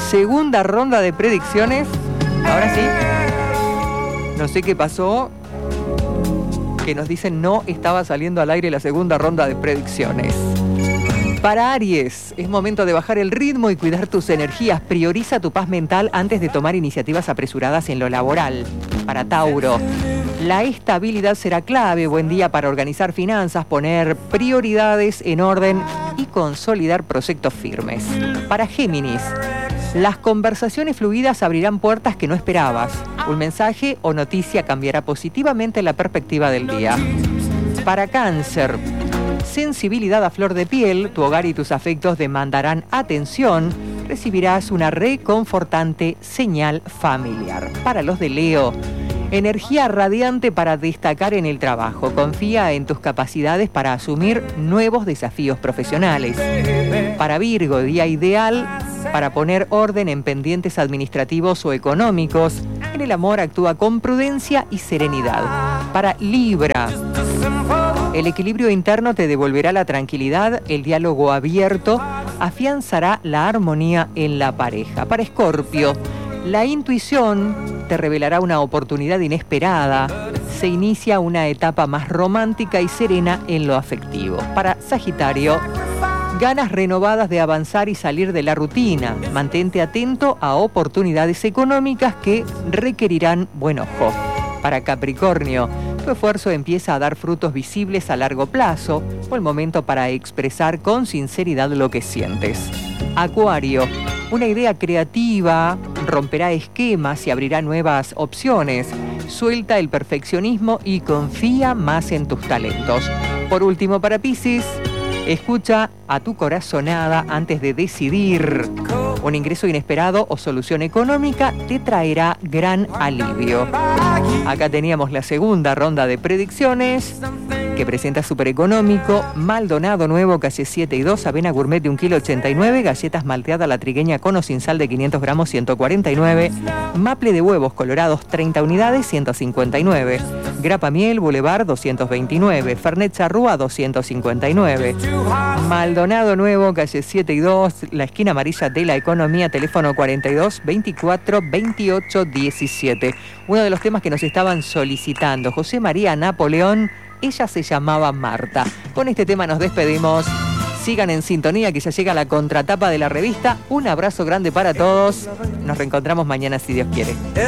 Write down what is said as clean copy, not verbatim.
Segunda ronda de predicciones. Ahora sí. No sé qué pasó. Que nos dicen no estaba saliendo al aire la segunda ronda de predicciones. Para Aries, es momento de bajar el ritmo y cuidar tus energías. Prioriza tu paz mental antes de tomar iniciativas apresuradas en lo laboral. Para Tauro, la estabilidad será clave. Buen día para organizar finanzas, poner prioridades en orden y consolidar proyectos firmes. Para Géminis, las conversaciones fluidas abrirán puertas que no esperabas. Un mensaje o noticia cambiará positivamente la perspectiva del día. Para Cáncer, sensibilidad a flor de piel, tu hogar y tus afectos demandarán atención. Recibirás una reconfortante señal familiar. Para los de Leo, energía radiante para destacar en el trabajo. Confía en tus capacidades para asumir nuevos desafíos profesionales. Para Virgo, día ideal para poner orden en pendientes administrativos o económicos. En el amor actúa con prudencia y serenidad. Para Libra, el equilibrio interno te devolverá la tranquilidad, el diálogo abierto afianzará la armonía en la pareja. Para Escorpio, la intuición te revelará una oportunidad inesperada, se inicia una etapa más romántica y serena en lo afectivo. Para Sagitario, ganas renovadas de avanzar y salir de la rutina. Mantente atento a oportunidades económicas que requerirán buen ojo. Para Capricornio, tu esfuerzo empieza a dar frutos visibles a largo plazo. Buen momento para expresar con sinceridad lo que sientes. Acuario, una idea creativa romperá esquemas y abrirá nuevas opciones. Suelta el perfeccionismo y confía más en tus talentos. Por último, para Piscis, escucha a tu corazonada antes de decidir. Un ingreso inesperado o solución económica te traerá gran alivio. Acá teníamos la segunda ronda de predicciones que presenta Supereconómico. Maldonado Nuevo, calle 7 y 2, avena gourmet de 1,89 kg, galletas malteada la trigueña con o sin sal de 500 gramos, 149. Maple de huevos colorados, 30 unidades, 159. Grapa miel, Boulevard, 229. Fernet Charrúa, 259. Maldonado Nuevo, calle 7 y 2, la esquina amarilla de la economía, teléfono 42 24 28 17. Uno de los temas que nos estaban solicitando, José María Napoleón, ella se llamaba Marta. Con este tema nos despedimos. Sigan en sintonía que ya llega la contratapa de la revista. Un abrazo grande para todos. Nos reencontramos mañana si Dios quiere.